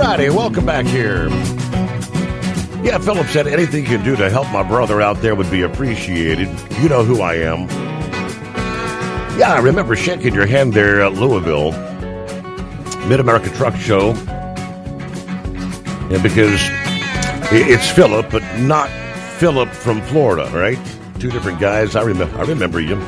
righty, welcome back here. Yeah, Philip said anything you can do to help my brother out there would be appreciated. You know who I am. Yeah, I remember shaking your hand there at Louisville, Mid-America Truck Show. Yeah, because it's Philip, but not Philip from Florida, right? Two different guys. I remember you.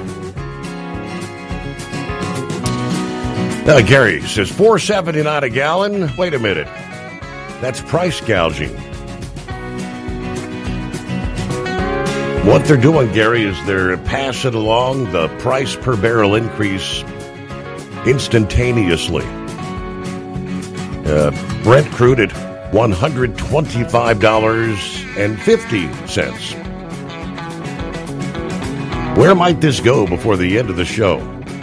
Gary says $4.79 a gallon. Wait a minute. That's price gouging. What they're doing, Gary, is they're passing along the price per barrel increase instantaneously. Brent crude at $125.50. Where might this go before the end of the show?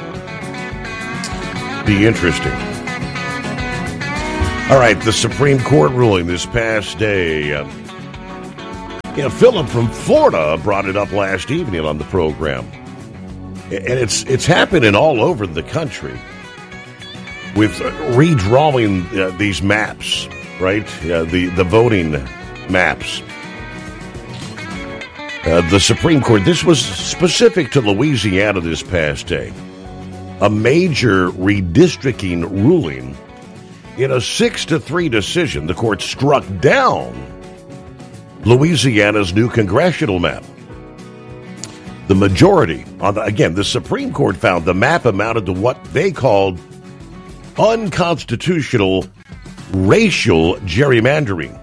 Be interesting. All right, the Supreme Court ruling this past day. Philip from Florida brought it up last evening on the program. And it's happening all over the country with redrawing these maps, right? The voting maps. The Supreme Court, this was specific to Louisiana this past day. A major redistricting ruling. In a 6-3 decision, the court struck down Louisiana's new congressional map. The majority, the Supreme Court found the map amounted to what they called unconstitutional racial gerrymandering.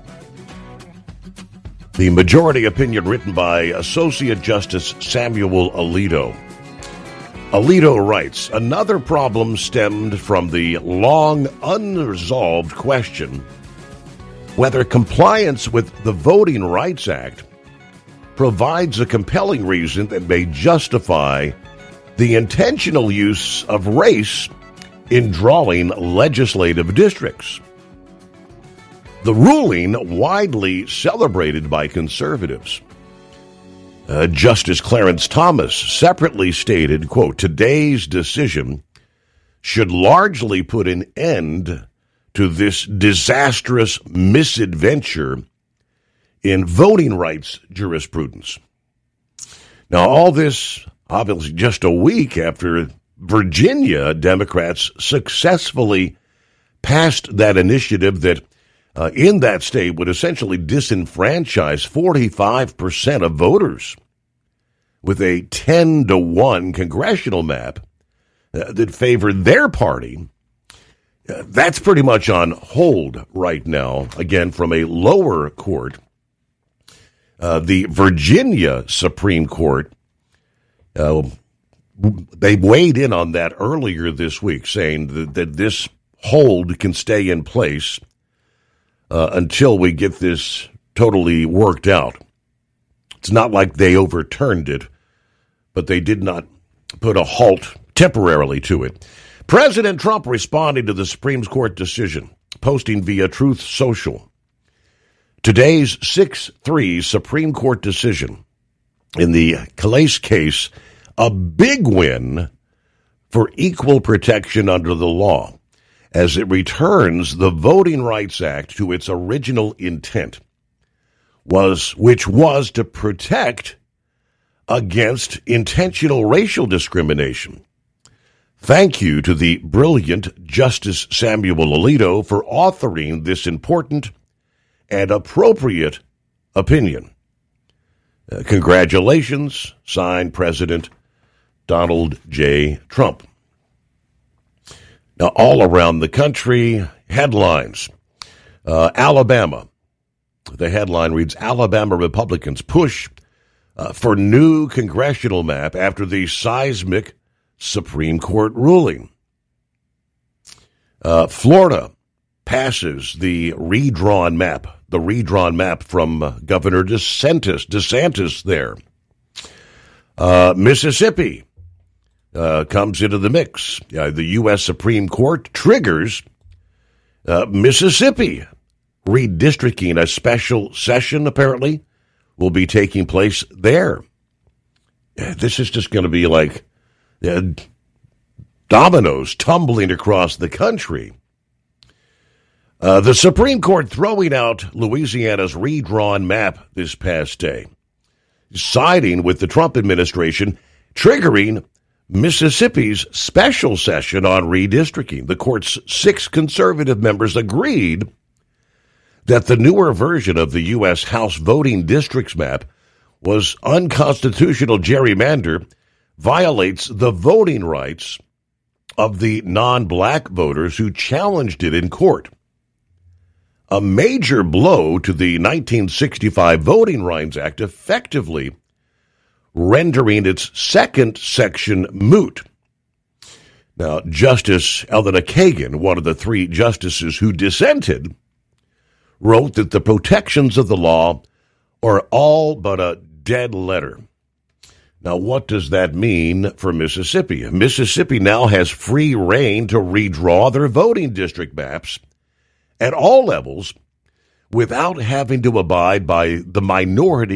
The majority opinion written by Associate Justice Samuel Alito. Alito writes, another problem stemmed from the long unresolved question whether compliance with the Voting Rights Act provides a compelling reason that may justify the intentional use of race in drawing legislative districts. The ruling, widely celebrated by conservatives. Justice Clarence Thomas separately stated, quote, today's decision should largely put an end to this disastrous misadventure in voting rights jurisprudence. Now, all this, obviously, just a week after Virginia Democrats successfully passed that initiative that in that state would essentially disenfranchise 45% of voters with a 10-1 congressional map that favored their party. That's pretty much on hold right now, again, from a lower court. The Virginia Supreme Court, they weighed in on that earlier this week, saying that this hold can stay in place until we get this totally worked out. It's not like they overturned it, but they did not put a halt temporarily to it. President Trump responding to the Supreme Court decision, posting via Truth Social. Today's 6-3 Supreme Court decision in the Calais case, a big win for equal protection under the law, as it returns the Voting Rights Act to its original intent, which was to protect against intentional racial discrimination. Thank you to the brilliant Justice Samuel Alito for authoring this important and appropriate opinion. Congratulations, signed President Donald J. Trump. Now, all around the country, headlines. Alabama. The headline reads, Alabama Republicans push for new congressional map after the seismic Supreme Court ruling. Florida passes the redrawn map from Governor DeSantis there. Mississippi comes into the mix. The U.S. Supreme Court triggers Mississippi redistricting. A special session, apparently, will be taking place there. This is just going to be like dominoes tumbling across the country. The Supreme Court throwing out Louisiana's redrawn map this past day, siding with the Trump administration, triggering Mississippi's special session on redistricting. The court's 6 conservative members agreed that the newer version of the U.S. House voting districts map was unconstitutional gerrymander, violates the voting rights of the non-black voters who challenged it in court. A major blow to the 1965 Voting Rights Act, effectively rendering its second section moot. Now, Justice Elena Kagan, one of the 3 justices who dissented, wrote that the protections of the law are all but a dead letter. Now, what does that mean for Mississippi? Mississippi now has free rein to redraw their voting district maps at all levels without having to abide by the minority